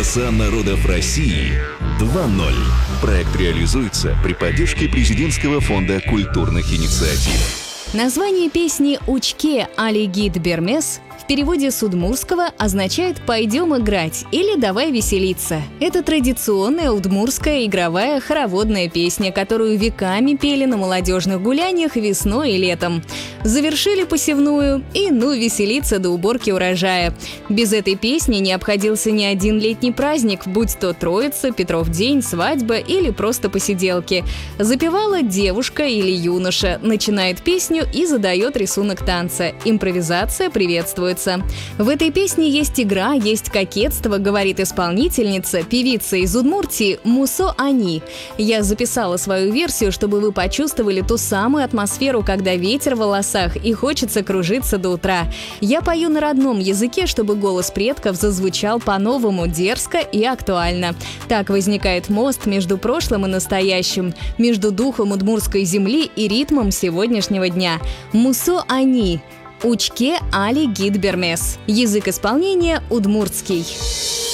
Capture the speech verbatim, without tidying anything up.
Голоса народов России два ноль. Проект реализуется при поддержке Президентского фонда культурных инициатив. Название песни «Учке али гид бермес» в переводе с удмуртского означает «пойдем играть» или «давай веселиться». Это традиционная удмуртская игровая хороводная песня, которую веками пели на молодежных гуляниях весной и летом. Завершили посевную и ну веселиться до уборки урожая. Без этой песни не обходился ни один летний праздник, будь то Троица, Петров день, свадьба или просто посиделки. Запевала девушка или юноша, начинает песню и задает рисунок танца. Импровизация приветствуется. В этой песне есть игра, есть кокетство, говорит исполнительница, певица из Удмуртии Мусо Ани. Я записала свою версию, чтобы вы почувствовали ту самую атмосферу, когда ветер в волосах и хочется кружиться до утра. Я пою на родном языке, чтобы голос предков зазвучал по-новому, дерзко и актуально. Так возникает мост между прошлым и настоящим, между духом удмуртской земли и ритмом сегодняшнего дня. Мусо Ани. Учке али гид бермес. Язык исполнения удмуртский.